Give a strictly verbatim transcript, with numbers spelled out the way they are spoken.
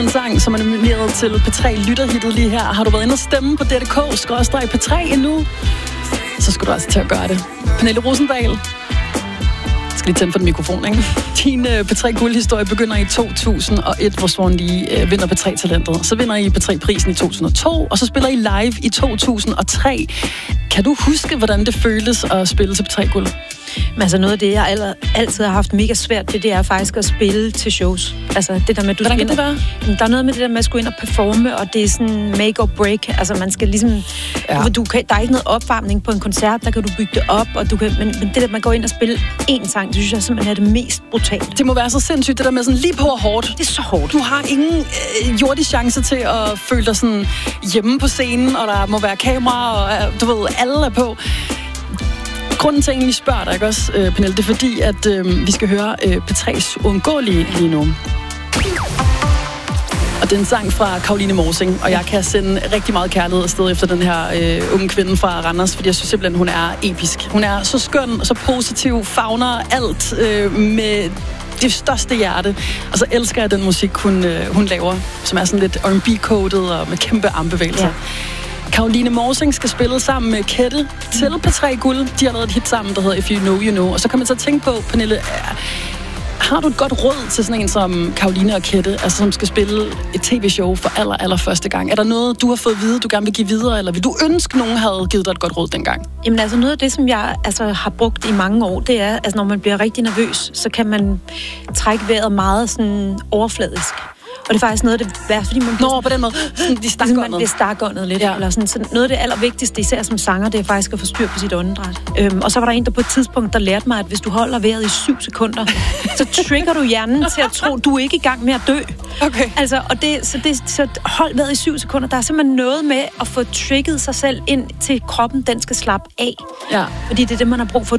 En sang, som er nomineret til P tre lytterhittet lige her. Har du været inde og stemme på D R K skråstreg P tre endnu? Så skal du altså til at gøre det. Pernille Rosendahl. Skal lige tænde for den mikrofon, ikke? Din uh, P tre guldhistorie begynder i to tusind og et, hvor Swan lige uh, vinder P tre talentet. Så vinder I P tre prisen i to tusind og to, og så spiller I live i to tusind og tre. Kan du huske, hvordan det føltes at spille til P tre guld? Men altså noget af det, jeg altid har haft mega svært ved, det er faktisk at spille til shows. Altså det der med, du Hvordan kan det være? Der er noget med det der med at skulle ind og performe, og det er sådan make or break. Altså man skal ligesom... Ja. Du kan, der er ikke noget opvarmning på en koncert, der kan du bygge det op, og du kan, men, men det der, man går ind og spille én sang, det synes jeg simpelthen er det mest brutale. Det må være så sindssygt, det der med sådan lige på og hårdt. Det er så hårdt. Du har ingen øh, jordig chance til at føle dig sådan hjemme på scenen, og der må være kamera, og du ved, alle er på. Grunden til, at jeg egentlig spørger dig, ikke også, øh, Pernille, det er fordi, at øh, vi skal høre øh, P tre's Uundgåelige lige nu. Og det er en sang fra Caroline Morsing, og jeg kan sende rigtig meget kærlighed afsted efter den her øh, unge kvinde fra Randers, fordi jeg synes simpelthen, hun er episk. Hun er så skøn, så positiv, favner alt øh, med det største hjerte. Og så elsker jeg den musik, hun, øh, hun laver, som er sådan lidt R and B-codet og med kæmpe armbevægelser. Ja. Caroline Morsing skal spille sammen med Kette til P tre guld. De har lavet et hit sammen, der hedder If You Know, You Know. Og så kan man så tænke på, Pernille, har du et godt råd til sådan en som Caroline og Kette, altså som skal spille et tv-show for aller, aller første gang? Er der noget, du har fået at vide, du gerne vil give videre, eller vil du ønske, nogen havde givet dig et godt råd dengang? Jamen altså noget af det, som jeg altså, har brugt i mange år, det er, altså når man bliver rigtig nervøs, så kan man trække vejret meget sådan overfladisk. Og det er faktisk noget af det værste, fordi man bliver... Nå, på den måde, sådan, de stakåndet. Man bliver stakåndet lidt. Ja. Eller sådan. Så noget af det allervigtigste, især som sanger, det er faktisk at få styr på sit åndedræt. Øhm, og så var der en, der på et tidspunkt, der lærte mig, at hvis du holder vejret i syv sekunder, så trigger du hjernen til at tro, du er ikke i gang med at dø. Okay. Altså, og det, så, det, så hold vejret i syv sekunder. Der er simpelthen noget med at få trigget sig selv ind til kroppen, den skal slappe af. Ja. Fordi det er det, man har brug for.